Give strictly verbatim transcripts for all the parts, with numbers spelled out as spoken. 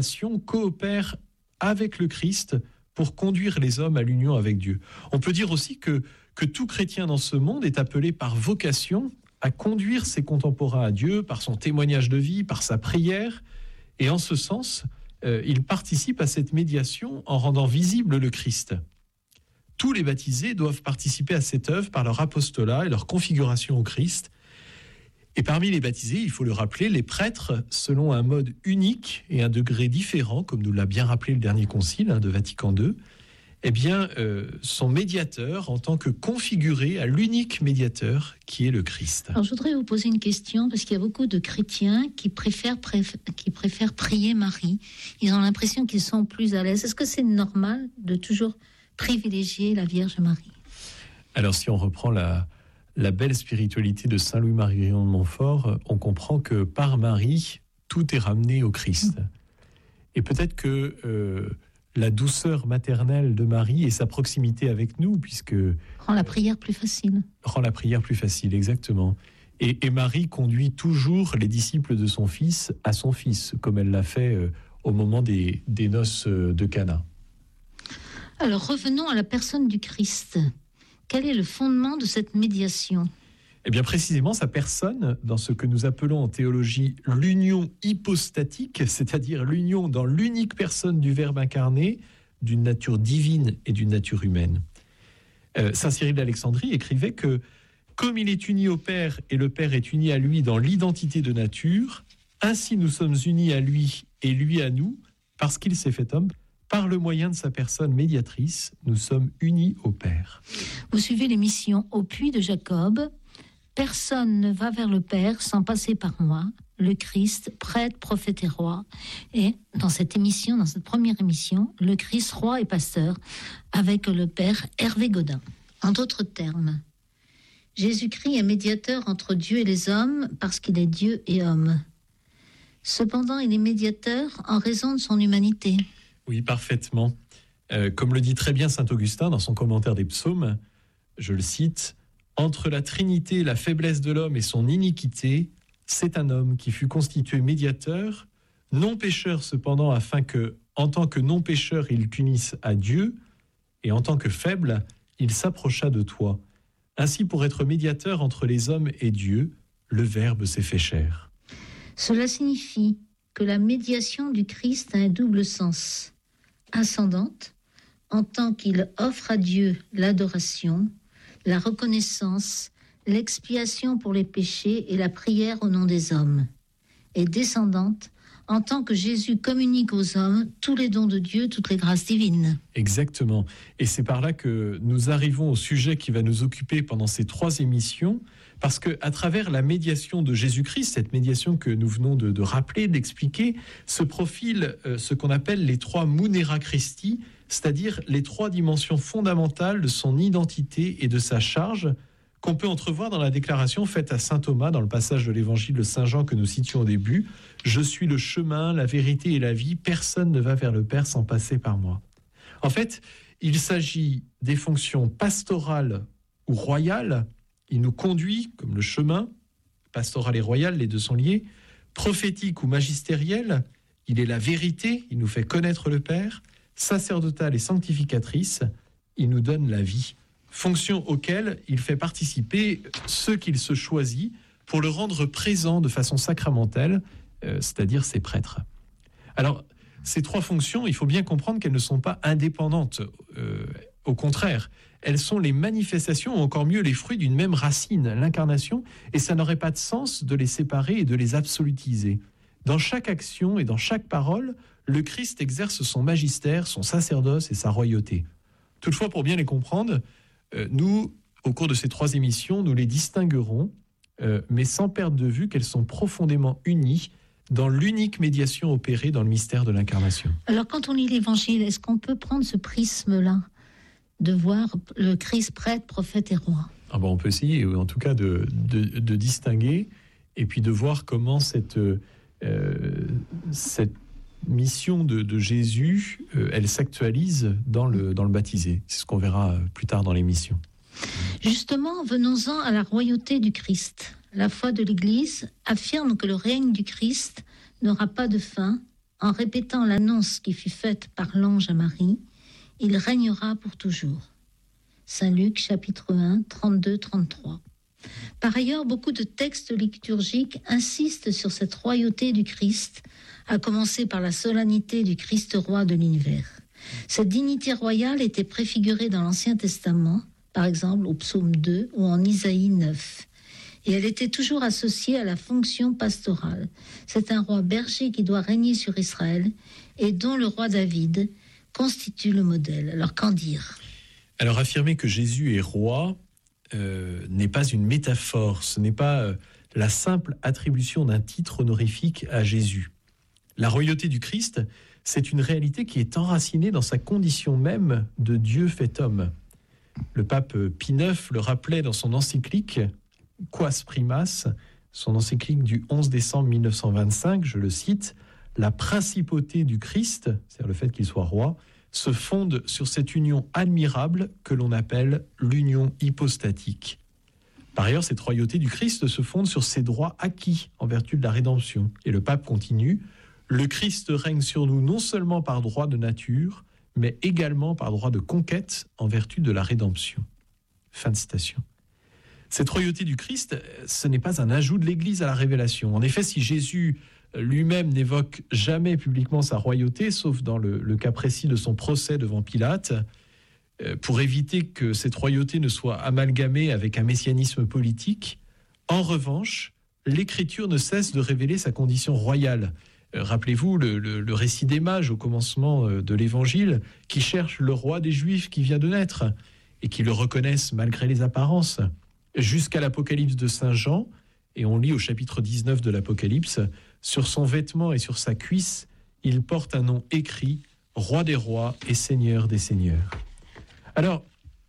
coopère avec le Christ pour conduire les hommes à l'union avec Dieu. On peut dire aussi que, que tout chrétien dans ce monde est appelé par vocation à conduire ses contemporains à Dieu par son témoignage de vie, par sa prière. Et en ce sens, euh, il participe à cette médiation en rendant visible le Christ. Tous les baptisés doivent participer à cette œuvre par leur apostolat et leur configuration au Christ. Et parmi les baptisés, il faut le rappeler, les prêtres, selon un mode unique et un degré différent, comme nous l'a bien rappelé le dernier concile hein, de Vatican deux, eh bien, euh, sont médiateurs en tant que configurés à l'unique médiateur qui est le Christ. Alors, je voudrais vous poser une question, parce qu'il y a beaucoup de chrétiens qui préfèrent, préf- qui préfèrent prier Marie. Ils ont l'impression qu'ils sont plus à l'aise. Est-ce que c'est normal de toujours privilégier la Vierge Marie ? Alors, si on reprend la... la belle spiritualité de Saint Louis-Marie Grignon de Montfort, on comprend que par Marie, tout est ramené au Christ. Et peut-être que euh, la douceur maternelle de Marie et sa proximité avec nous, puisque... Rend la prière plus facile. Rend la prière plus facile, exactement. Et, et Marie conduit toujours les disciples de son fils à son fils, comme elle l'a fait euh, au moment des, des noces de Cana. Alors revenons à la personne du Christ. Quel est le fondement de cette médiation ? Eh bien, précisément, sa personne, dans ce que nous appelons en théologie l'union hypostatique, c'est-à-dire l'union dans l'unique personne du Verbe incarné, d'une nature divine et d'une nature humaine. Euh, Saint Cyril d'Alexandrie écrivait que, comme il est uni au Père et le Père est uni à lui dans l'identité de nature, ainsi nous sommes unis à lui et lui à nous, parce qu'il s'est fait homme. Par le moyen de sa personne médiatrice, nous sommes unis au Père. Vous suivez l'émission Au puits de Jacob. Personne ne va vers le Père sans passer par moi, le Christ, prêtre, prophète et roi. Et dans cette émission, dans cette première émission, le Christ, roi et pasteur, avec le Père Hervé Godin. En d'autres termes, Jésus-Christ est médiateur entre Dieu et les hommes parce qu'il est Dieu et homme. Cependant, il est médiateur en raison de son humanité. Oui, parfaitement. Euh, comme le dit très bien saint Augustin dans son commentaire des psaumes, je le cite, « Entre la Trinité, la faiblesse de l'homme et son iniquité, c'est un homme qui fut constitué médiateur, non pécheur cependant, afin que, en tant que non pécheur, il t'unisse à Dieu, et en tant que faible, il s'approcha de toi. Ainsi, pour être médiateur entre les hommes et Dieu, le Verbe s'est fait chair. » Cela signifie que la médiation du Christ a un double sens. Ascendante, en tant qu'il offre à Dieu l'adoration, la reconnaissance, l'expiation pour les péchés et la prière au nom des hommes. Et descendante, en tant que Jésus communique aux hommes tous les dons de Dieu, toutes les grâces divines. Exactement. Et c'est par là que nous arrivons au sujet qui va nous occuper pendant ces trois émissions, parce qu'à travers la médiation de Jésus-Christ, cette médiation que nous venons de, de rappeler, d'expliquer, se profilent euh, ce qu'on appelle les trois munera Christi, c'est-à-dire les trois dimensions fondamentales de son identité et de sa charge, qu'on peut entrevoir dans la déclaration faite à saint Thomas dans le passage de l'évangile de saint Jean que nous citions au début. « Je suis le chemin, la vérité et la vie, personne ne va vers le Père sans passer par moi. » En fait, il s'agit des fonctions pastorales ou royales. Il nous conduit, comme le chemin, pastoral et royal, les deux sont liés, prophétique ou magistériel, il est la vérité, il nous fait connaître le Père, sacerdotale et sanctificatrice, il nous donne la vie. Fonction auxquelles il fait participer ceux qu'il se choisit pour le rendre présent de façon sacramentelle, euh, c'est-à-dire ses prêtres. Alors, ces trois fonctions, il faut bien comprendre qu'elles ne sont pas indépendantes. Euh, au contraire, elles sont les manifestations, ou encore mieux les fruits d'une même racine, l'incarnation, et ça n'aurait pas de sens de les séparer et de les absolutiser. Dans chaque action et dans chaque parole, le Christ exerce son magistère, son sacerdoce et sa royauté. Toutefois, pour bien les comprendre, euh, nous, au cours de ces trois émissions, nous les distinguerons, euh, mais sans perdre de vue qu'elles sont profondément unies dans l'unique médiation opérée dans le mystère de l'incarnation. Alors, quand on lit l'Évangile, est-ce qu'on peut prendre ce prisme-là de voir le Christ prêtre, prophète et roi? Ah ben on peut essayer, en tout cas, de, de, de distinguer et puis de voir comment cette, euh, cette mission de, de Jésus, euh, elle s'actualise dans le, dans le baptisé. C'est ce qu'on verra plus tard dans l'émission. Justement, venons-en à la royauté du Christ. La foi de l'Église affirme que le règne du Christ n'aura pas de fin en répétant l'annonce qui fut faite par l'ange à Marie, il régnera pour toujours. Saint Luc, chapitre un, trente-deux trente-trois. Par ailleurs, beaucoup de textes liturgiques insistent sur cette royauté du Christ, à commencer par la solennité du Christ roi de l'univers. Cette dignité royale était préfigurée dans l'Ancien Testament, par exemple au psaume deux ou en Isaïe neuf. Et elle était toujours associée à la fonction pastorale. C'est un roi berger qui doit régner sur Israël et dont le roi David constitue le modèle. Alors qu'en dire ? Alors affirmer que Jésus est roi euh, n'est pas une métaphore, ce n'est pas euh, la simple attribution d'un titre honorifique à Jésus. La royauté du Christ, c'est une réalité qui est enracinée dans sa condition même de Dieu fait homme. Le pape Pie neuf le rappelait dans son encyclique « Quas primas », son encyclique du onze décembre mille neuf cent vingt-cinq, je le cite, « La principauté du Christ, c'est-à-dire le fait qu'il soit roi, se fonde sur cette union admirable que l'on appelle l'union hypostatique. Par ailleurs, cette royauté du Christ se fonde sur ses droits acquis en vertu de la rédemption. » Et le pape continue, « Le Christ règne sur nous non seulement par droit de nature, mais également par droit de conquête en vertu de la rédemption. » Fin de citation. Cette royauté du Christ, ce n'est pas un ajout de l'Église à la révélation. En effet, si Jésus lui-même n'évoque jamais publiquement sa royauté, sauf dans le, le cas précis de son procès devant Pilate, pour éviter que cette royauté ne soit amalgamée avec un messianisme politique, en revanche, l'Écriture ne cesse de révéler sa condition royale. Rappelez-vous le, le, le récit des mages au commencement de l'Évangile, qui cherchent le roi des Juifs qui vient de naître et qui le reconnaissent malgré les apparences, jusqu'à l'Apocalypse de Saint Jean, et on lit au chapitre dix-neuf de l'Apocalypse, sur son vêtement et sur sa cuisse, il porte un nom écrit, Roi des rois et Seigneur des seigneurs. Alors,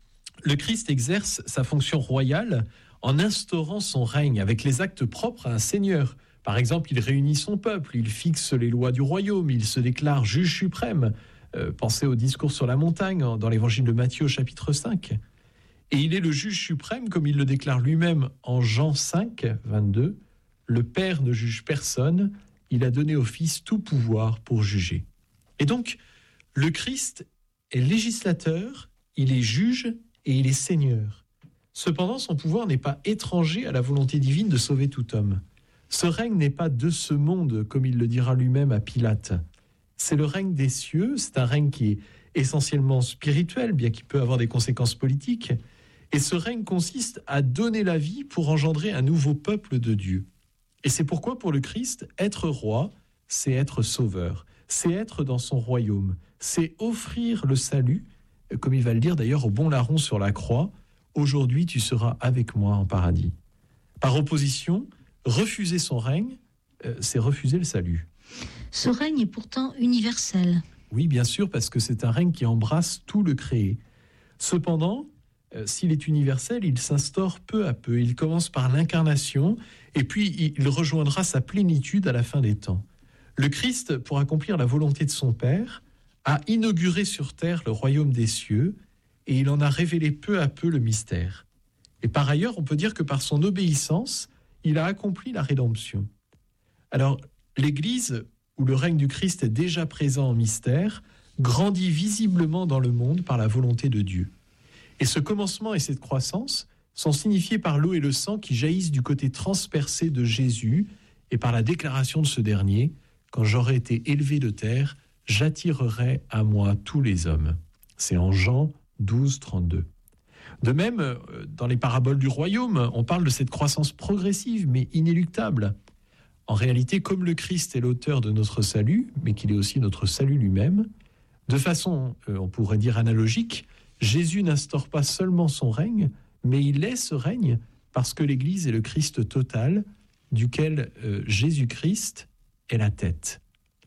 le Christ exerce sa fonction royale en instaurant son règne avec les actes propres à un seigneur. Par exemple, il réunit son peuple, il fixe les lois du royaume, il se déclare juge suprême. Euh, pensez au discours sur la montagne dans l'évangile de Matthieu au chapitre cinq. Et il est le juge suprême, comme il le déclare lui-même en Jean cinq, vingt-deux. Le Père ne juge personne, il a donné au Fils tout pouvoir pour juger. Et donc, le Christ est législateur, il est juge et il est seigneur. Cependant, son pouvoir n'est pas étranger à la volonté divine de sauver tout homme. Ce règne n'est pas de ce monde, comme il le dira lui-même à Pilate. C'est le règne des cieux, c'est un règne qui est essentiellement spirituel, bien qu'il peut avoir des conséquences politiques. Et ce règne consiste à donner la vie pour engendrer un nouveau peuple de Dieu. Et c'est pourquoi, pour le Christ, être roi, c'est être sauveur, c'est être dans son royaume, c'est offrir le salut, comme il va le dire d'ailleurs au bon larron sur la croix, « Aujourd'hui, tu seras avec moi en paradis ». Par opposition, refuser son règne, c'est refuser le salut. Ce règne est pourtant universel. Oui, bien sûr, parce que c'est un règne qui embrasse tout le créé. Cependant, Euh, s'il est universel, il s'instaure peu à peu. Il commence par l'incarnation et puis il rejoindra sa plénitude à la fin des temps. Le Christ, pour accomplir la volonté de son Père, a inauguré sur terre le royaume des cieux et il en a révélé peu à peu le mystère. Et par ailleurs, on peut dire que par son obéissance, il a accompli la rédemption. Alors, l'Église, où le règne du Christ est déjà présent en mystère, grandit visiblement dans le monde par la volonté de Dieu. Et ce commencement et cette croissance sont signifiés par l'eau et le sang qui jaillissent du côté transpercé de Jésus et par la déclaration de ce dernier, « Quand j'aurai été élevé de terre, j'attirerai à moi tous les hommes ». C'est en Jean douze, trente-deux. De même, dans les paraboles du royaume, on parle de cette croissance progressive mais inéluctable. En réalité, comme le Christ est l'auteur de notre salut, mais qu'il est aussi notre salut lui-même, de façon, on pourrait dire analogique, Jésus n'instaure pas seulement son règne, mais il est ce règne parce que l'Église est le Christ total, duquel euh, Jésus-Christ est la tête.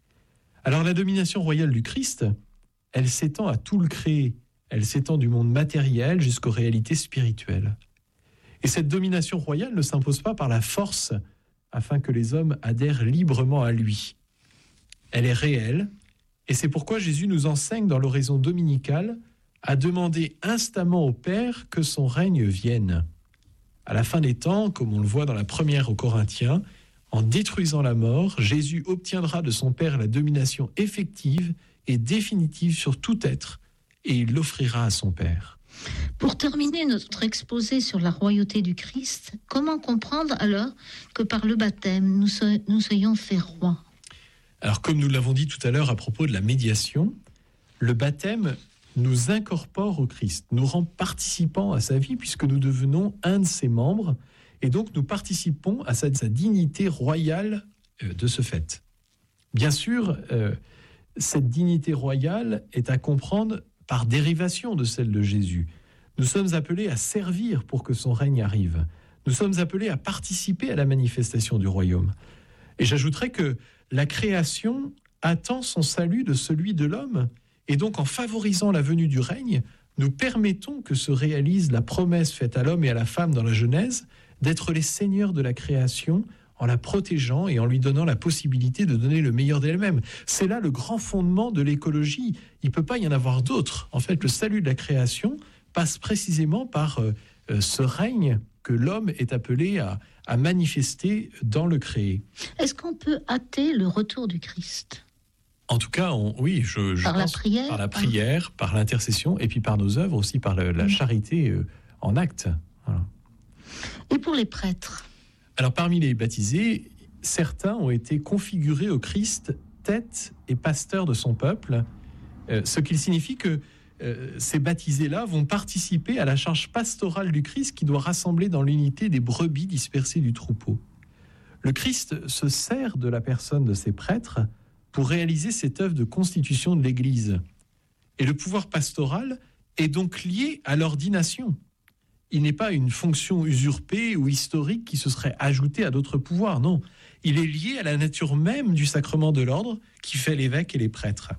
Alors la domination royale du Christ, elle s'étend à tout le créé, elle s'étend du monde matériel jusqu'aux réalités spirituelles. Et cette domination royale ne s'impose pas par la force afin que les hommes adhèrent librement à lui. Elle est réelle, et c'est pourquoi Jésus nous enseigne dans l'oraison dominicale à demander instamment au Père que son règne vienne. À la fin des temps, comme on le voit dans la première aux Corinthiens, En détruisant la mort, Jésus obtiendra de son Père la domination effective et définitive sur tout être, et il l'offrira à son Père. Pour terminer notre exposé sur la royauté du Christ, comment comprendre alors que par le baptême, nous, so- nous soyons faits rois ? Alors, comme nous l'avons dit tout à l'heure à propos de la médiation, le baptême nous incorpore au Christ, nous rend participants à sa vie, puisque nous devenons un de ses membres, et donc nous participons à sa, sa dignité royale euh, de ce fait. Bien sûr, euh, cette dignité royale est à comprendre par dérivation de celle de Jésus. Nous sommes appelés à servir pour que son règne arrive. Nous sommes appelés à participer à la manifestation du royaume. Et j'ajouterais que la création attend son salut de celui de l'homme. Et donc, en favorisant la venue du règne, nous permettons que se réalise la promesse faite à l'homme et à la femme dans la Genèse d'être les seigneurs de la création en la protégeant et en lui donnant la possibilité de donner le meilleur d'elle-même. C'est là le grand fondement de l'écologie. Il ne peut pas y en avoir d'autres. En fait, le salut de la création passe précisément par euh, ce règne que l'homme est appelé à, à manifester dans le créé. Est-ce qu'on peut hâter le retour du Christ ? En tout cas, on, oui, je, je par pense la prière, par la prière, par l'intercession, et puis par nos œuvres aussi, par le, la charité euh, en acte. Voilà. Et pour les prêtres ? Alors, parmi les baptisés, certains ont été configurés au Christ tête et pasteur de son peuple, euh, ce qui signifie que euh, ces baptisés-là vont participer à la charge pastorale du Christ qui doit rassembler dans l'unité des brebis dispersées du troupeau. Le Christ se sert de la personne de ses prêtres pour réaliser cette œuvre de constitution de l'Église. Et le pouvoir pastoral est donc lié à l'ordination. Il n'est pas une fonction usurpée ou historique qui se serait ajoutée à d'autres pouvoirs, non. Il est lié à la nature même du sacrement de l'ordre qui fait l'évêque et les prêtres.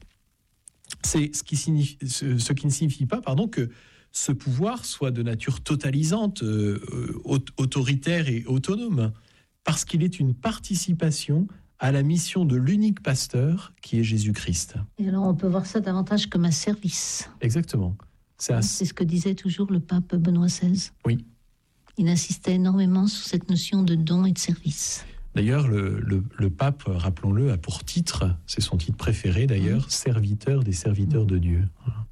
C'est ce qui, signifie, ce, ce qui ne signifie pas pardon, que ce pouvoir soit de nature totalisante, euh, autoritaire et autonome, parce qu'il est une participation à la mission de l'unique pasteur qui est Jésus-Christ. Et alors on peut voir ça davantage comme un service. Exactement. C'est, un... C'est ce que disait toujours le pape Benoît seize. Oui. Il insistait énormément sur cette notion de don et de service. D'ailleurs, le, le, le pape, rappelons-le, a pour titre, c'est son titre préféré d'ailleurs, mmh. serviteur des serviteurs mmh. de Dieu. Voilà.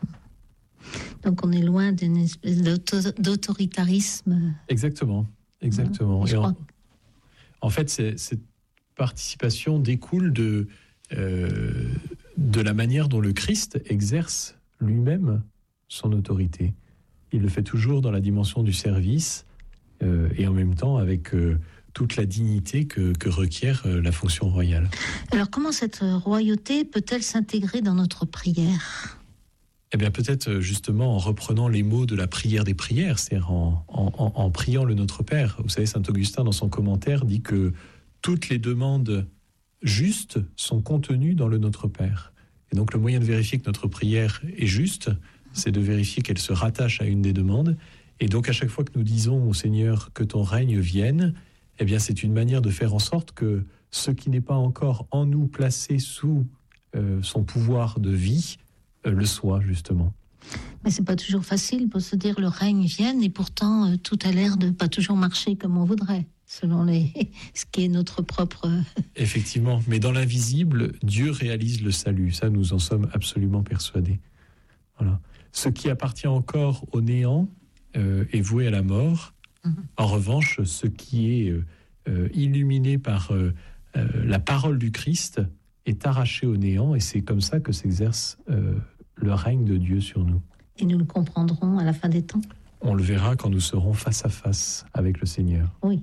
Donc on est loin d'une espèce d'autoritarisme. Exactement, exactement. Mmh. Et et en, en, en fait, c'est, cette participation découle de, euh, de la manière dont le Christ exerce lui-même son autorité. Il le fait toujours dans la dimension du service euh, et en même temps avec euh, toute la dignité que, que requiert euh, la fonction royale. Alors comment cette royauté peut-elle s'intégrer dans notre prière ? Eh bien peut-être justement en reprenant les mots de la prière des prières, c'est-à-dire en, en, en priant le Notre Père. Vous savez, saint Augustin dans son commentaire dit que toutes les demandes justes sont contenues dans le Notre Père. Et donc le moyen de vérifier que notre prière est juste, c'est de vérifier qu'elle se rattache à une des demandes. Et donc à chaque fois que nous disons au Seigneur que ton règne vienne, eh bien c'est une manière de faire en sorte que ce qui n'est pas encore en nous placé sous euh, son pouvoir de vie, euh, le soit justement. Mais c'est pas toujours facile pour se dire le règne vienne et pourtant euh, tout a l'air de pas toujours marcher comme on voudrait, selon les, ce qui est notre propre... Effectivement, mais dans l'invisible, Dieu réalise le salut, ça nous en sommes absolument persuadés. Voilà. Ce qui appartient encore au néant euh, est voué à la mort. Mmh. En revanche, ce qui est euh, euh, illuminé par euh, euh, la parole du Christ est arraché au néant et c'est comme ça que s'exerce euh, le règne de Dieu sur nous. Et nous le comprendrons à la fin des temps. On le verra quand nous serons face à face avec le Seigneur. Oui.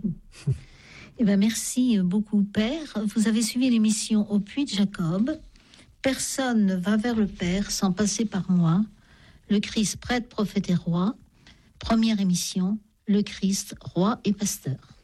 Eh bien, merci beaucoup, Père. Vous avez suivi l'émission Au Puits de Jacob. Personne ne va vers le Père sans passer par moi. Le Christ, prêtre, prophète et roi. Première émission, le Christ, roi et pasteur.